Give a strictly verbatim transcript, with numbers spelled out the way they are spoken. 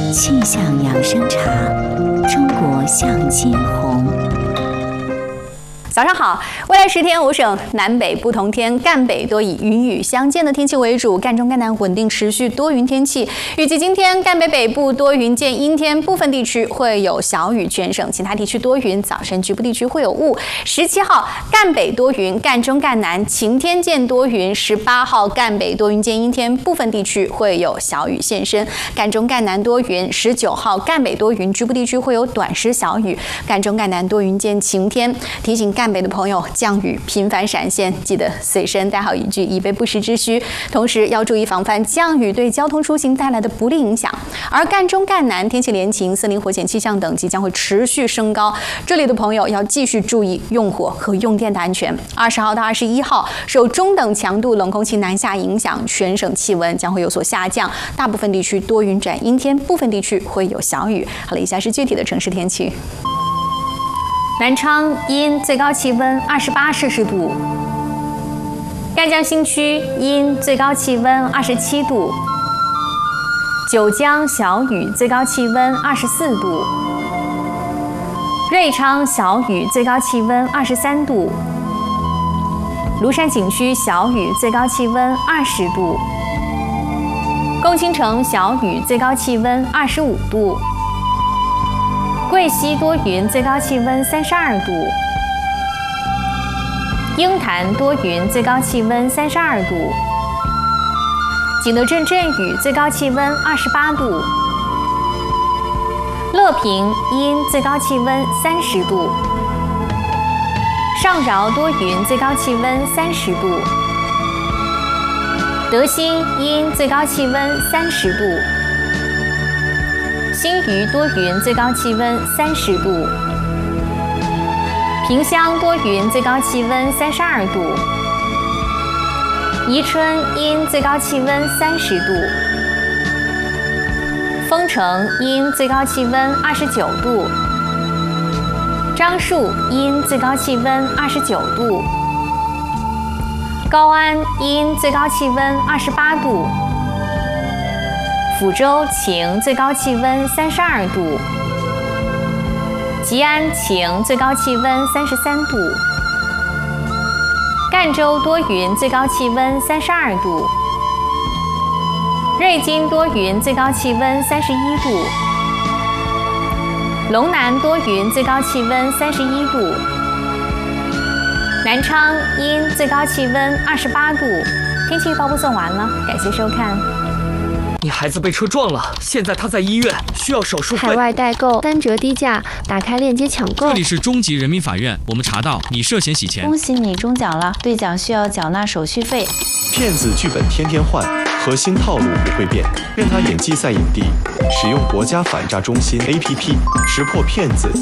气象养生茶，中国向金红。 早上好，未来十天五省南北不同天，赣北多以云雨相间的天气为主，赣中赣南稳定持续多云天气。预计今天赣北北部多云见阴天，部分地区会有小雨，全省其他地区多云，早晨局部地区会有雾。十七号赣北多云，赣中赣南晴天见多云。十八号赣北多云见阴天，部分地区会有小雨现身，赣中赣南多云。十九号赣北多云，局部地区会有短时小雨，赣中赣南多云见晴天。提醒赣北的朋友，降雨频繁闪现，记得随身带好雨具，以备不时之需。同时要注意防范降雨对交通出行带来的不利影响。而赣中赣南天气连晴，森林火险气象等级将会持续升高，这里的朋友要继续注意用火和用电的安全。二十号到二十一号，受中等强度冷空气南下影响，全省气温将会有所下降，大部分地区多云转阴天，部分地区会有小雨。好了，以下是具体的城市天气。南昌阴，最高气温二十八摄氏度；赣江新区阴，最高气温二十七度；九江小雨，最高气温二十四度；瑞昌小雨，最高气温二十三度；庐山景区小雨，最高气温二十度；共青城小雨，最高气温二十五度。贵溪多云，最高气温三十二度；鹰潭多云，最高气温三十二度；景德镇阵雨，最高气温二十八度；乐平阴，最高气温三十度；上饶多云，最高气温三十度；德兴阴，最高气温三十度；新余多云，最高气温三十度；萍乡多云，最高气温三十二度；宜春阴，最高气温三十度；丰城阴，最高气温二十九度；樟树阴，最高气温二十九度；高安阴，最高气温二十八度；抚州晴，最高气温三十二度；吉安晴，最高气温三十三度；赣州多云，最高气温三十二度；瑞金多云，最高气温三十一度；龙南多云，最高气温三十一度；南昌阴，最高气温二十八度。天气预报播送完了，感谢收看。 你孩子被车撞了，现在他在医院，需要手术费。 海外代购三折低价，打开链接抢购。 这里是中级人民法院，我们查到你涉嫌洗钱。 恭喜你中奖了，兑奖需要缴纳手续费。 骗子剧本天天换，核心套路不会变，愿他演技赛影帝。使用国家反诈中心 A P P， 识破骗子。